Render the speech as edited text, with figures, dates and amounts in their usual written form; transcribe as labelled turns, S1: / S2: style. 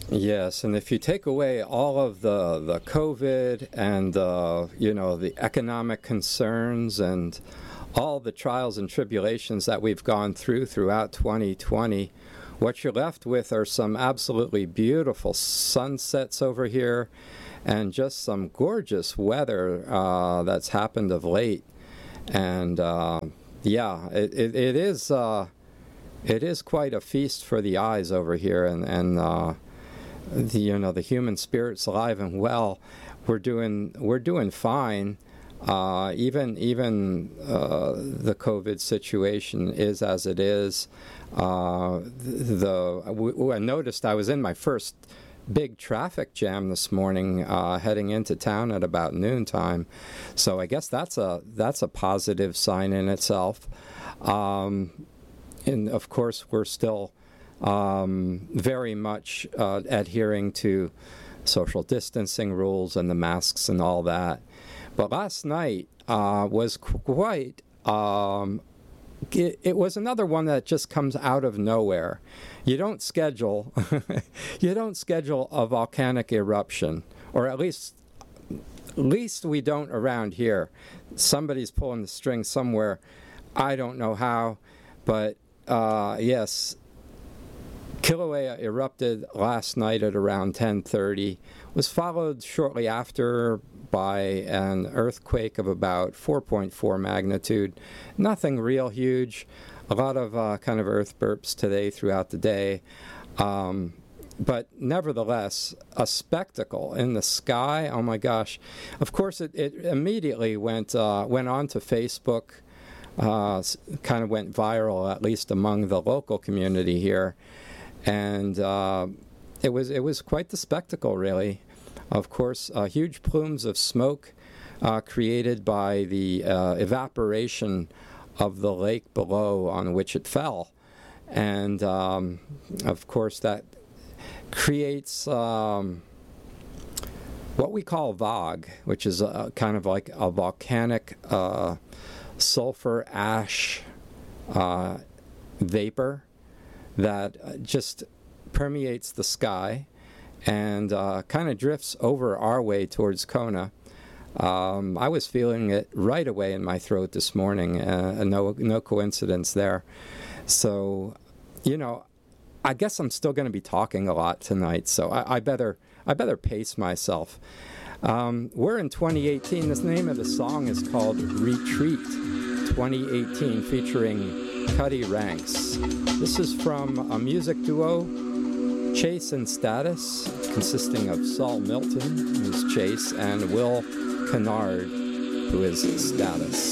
S1: Yes, and if you take away all of the COVID and the economic concerns and all the trials and tribulations that we've gone throughout 2020, what you're left with are some absolutely beautiful sunsets over here and just some gorgeous weather that's happened of late. And it is quite a feast for the eyes over here, and the human spirit's alive and well. We're doing fine. Even the COVID situation is as it is. I noticed I was in my first big traffic jam this morning, heading into town at about noontime. So I guess that's a positive sign in itself. And of course, we're still very much adhering to social distancing rules and the masks and all that. But last night was quite, it was another one that just comes out of nowhere. You don't schedule, a volcanic eruption, or at least we don't around here. Somebody's pulling the string somewhere. I don't know how, but yes, Kilauea erupted last night at around 10:30, was followed shortly after by an earthquake of about 4.4 magnitude. Nothing real huge. A lot of kind of earth burps today throughout the day. But nevertheless, a spectacle in the sky. Oh my gosh. Of course, it immediately went on to Facebook, kind of went viral, at least among the local community here. And it was quite the spectacle, really. Of course, huge plumes of smoke created by the evaporation of the lake below on which it fell. And, of course, that creates what we call VOG, which is kind of like a volcanic sulfur ash vapor that just permeates the sky and kind of drifts over our way towards Kona. I was feeling it right away in my throat this morning, no coincidence there. So, I guess I'm still going to be talking a lot tonight, so I better pace myself. We're in 2018. The name of the song is called Retreat 2018, featuring Cuddy Ranks. This is from a music duo, Chase and Status, consisting of Saul Milton, who's Chase, and Will Kennard, who is Status.